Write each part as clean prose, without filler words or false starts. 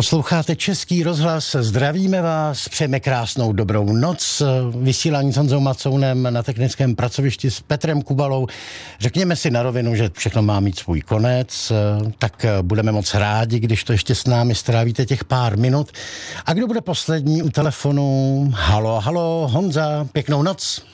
Posloucháte Český rozhlas, zdravíme vás, přejeme krásnou dobrou noc. Vysílání s Honzou Macounem na technickém pracovišti s Petrem Kubalou. Řekněme si na rovinu, že všechno má mít svůj konec, tak budeme moc rádi, když to ještě s námi strávíte těch pár minut. A kdo bude poslední u telefonu? Halo, Honza, pěknou noc.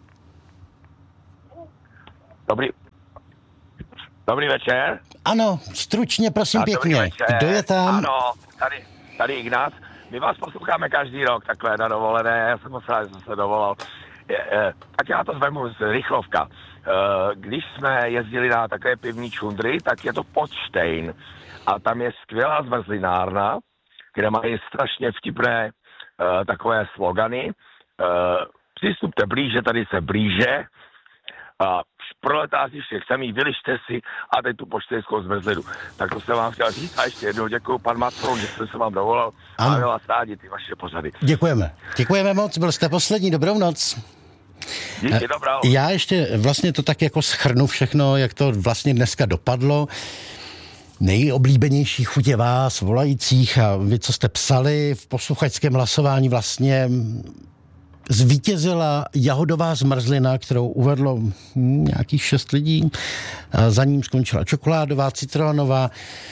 Dobrý večer. Ano, stručně, prosím, pěkně. Kdo je tam? Ano, tady Ignác. My vás posloucháme každý rok takhle na dovolené. Já jsem moc rád, že jsem se dovolal. Tak já to zvemu z rychlovka. Když jsme jezdili na takové pivní čundry, tak je to Podštejn. A tam je skvělá zmrzlinárna, kde mají strašně vtipné takové slogany. Přistupte blíže, tady se blíže. A proletáři všech zemí, vylište si a teď tu podštejnskou zmrzlinu. Tak to jsem vám chtěl říct a ještě jednou děkuju, pan Macron, že jsem se vám dovolal a měla rádi ty vaše pořady. Děkujeme moc, byl jste poslední, dobrou noc. Díky, dobrou. Já ještě vlastně to tak jako shrnu všechno, jak to vlastně dneska dopadlo. Nejoblíbenější chutě vás, volajících, a vy, co jste psali v posluchačském hlasování, vlastně zvítězila jahodová zmrzlina, kterou uvedlo nějakých 6 lidí. Za ním skončila čokoládová, citronová.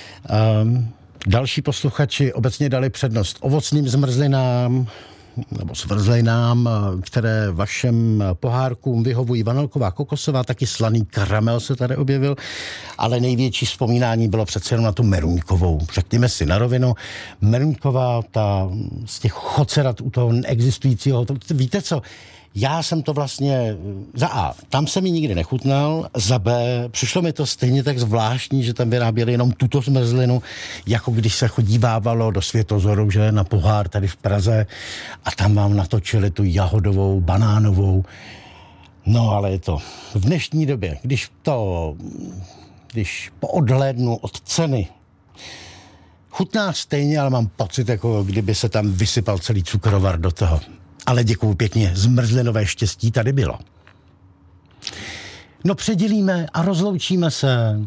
Další posluchači obecně dali přednost ovocným zmrzlinám nebo zmrzlinám, které vašem pohárkům vyhovují. Vanilková, kokosová, taky slaný karamel se tady objevil, ale největší vzpomínání bylo přece jenom na tu meruňkovou. Řekněme si na rovinu, meruňková, ta z těch chocerat u toho neexistujícího, víte co, já jsem to vlastně, za A, tam jsem ji nikdy nechutnal, za B, přišlo mi to stejně tak zvláštní, že tam vyráběli jenom tuto zmrzlinu, jako když se chodívávalo do Světozoru, že na pohár tady v Praze a tam vám natočili tu jahodovou, banánovou. No ale je to v dnešní době, když poodhlédnu od ceny, chutná stejně, ale mám pocit, jako kdyby se tam vysypal celý cukrovar do toho. Ale děkuju pěkně, zmrzlinové štěstí tady bylo. No předělíme a rozloučíme se.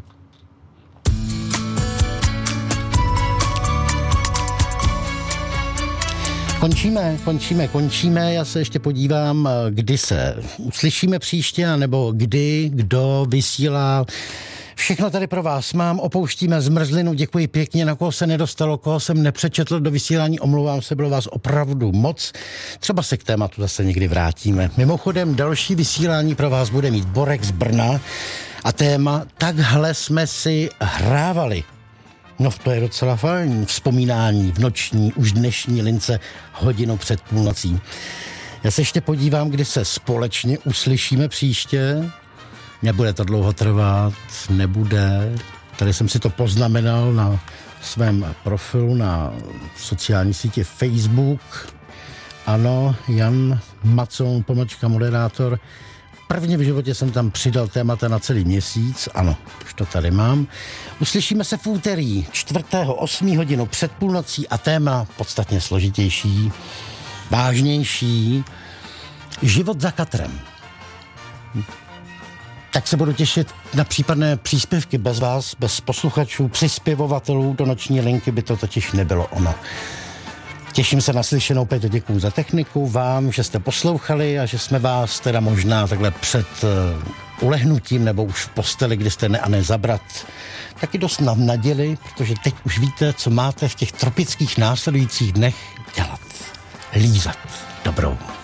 Končíme. Já se ještě podívám, kdy se uslyšíme příště, anebo kdo vysílá. Všechno tady pro vás mám, opouštíme zmrzlinu, děkuji pěkně, na koho se nedostalo, koho jsem nepřečetl do vysílání, omlouvám se, bylo vás opravdu moc. Třeba se k tématu zase někdy vrátíme. Mimochodem, další vysílání pro vás bude mít Borek z Brna a téma Takhle jsme si hrávali. No to je docela fajn, vzpomínání v noční, už dnešní lince hodinu před půlnocí. Já se ještě podívám, kdy se společně uslyšíme příště. Nebude to dlouho trvat, nebude. Tady jsem si to poznamenal na svém profilu na sociální síti Facebook. Ano, Jan Macoun, moderátor. Prvně v životě jsem tam přidal témata na celý měsíc. Ano, už to tady mám. Uslyšíme se v úterý 4.8. hodinu před půlnocí a téma podstatně složitější, vážnější. Život za katrem. Tak se budu těšit na případné příspěvky bez vás, bez posluchačů, přispěvovatelů do noční linky by to totiž nebylo ono. Těším se na slyšenou, Peťo, děkuju za techniku, vám, že jste poslouchali a že jsme vás teda možná takhle před ulehnutím nebo už v posteli, kdy jste zabrat, taky dost navnadili, protože teď už víte, co máte v těch tropických následujících dnech dělat. Lízat. Dobrou.